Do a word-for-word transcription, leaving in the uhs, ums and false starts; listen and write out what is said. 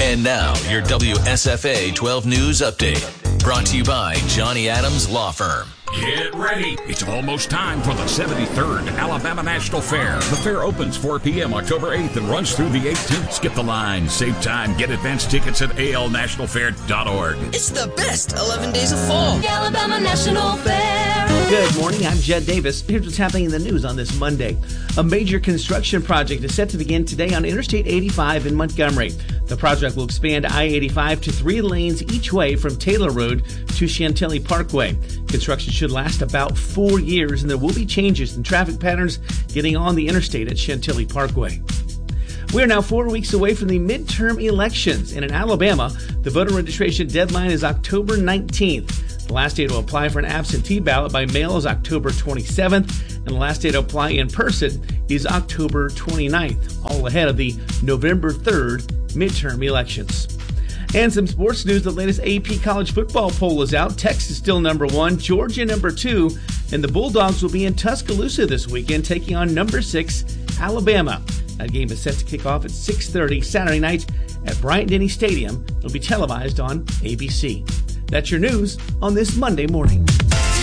And now, your W S F A twelve News Update. Brought to you by Johnny Adams Law Firm. Get ready. It's almost time for the seventy-third Alabama National Fair. The fair opens four p.m. October eighth and runs through the eighteenth. Skip the line. Save time. Get advance tickets at A L national fair dot org. It's the best eleven days of fall. The Alabama National Fair. Good morning. I'm Jed Davis. Here's what's happening in the news on this Monday. A major construction project is set to begin today on Interstate eighty-five in Montgomery. The project will expand I eighty-five to three lanes each way from Taylor Road to Chantilly Parkway. Construction should last about four years, and there will be changes in traffic patterns getting on the interstate at Chantilly Parkway. We are now four weeks away from the midterm elections, and in Alabama, the voter registration deadline is October nineteenth. The last day to apply for an absentee ballot by mail is October twenty-seventh, and the last day to apply in person is October twenty-ninth, all ahead of the November third midterm elections. And some sports news. The latest A P college football poll is out. Texas still number one, Georgia number two, and the Bulldogs will be in Tuscaloosa this weekend taking on number six, Alabama. That game is set to kick off at six thirty Saturday night at Bryant-Denny Stadium. It'll be televised on A B C. That's your news on this Monday morning.